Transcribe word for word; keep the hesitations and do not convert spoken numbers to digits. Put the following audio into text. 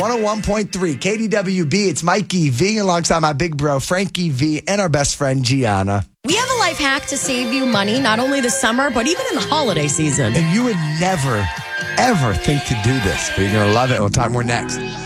one oh one point three K D W B. It's Mikey V alongside my big bro, Frankie V, and our best friend, Gianna. We have a life hack to save you money, not only this summer, but even in the holiday season. And you would never, ever think to do this, but you're going to love it. We'll talk more next.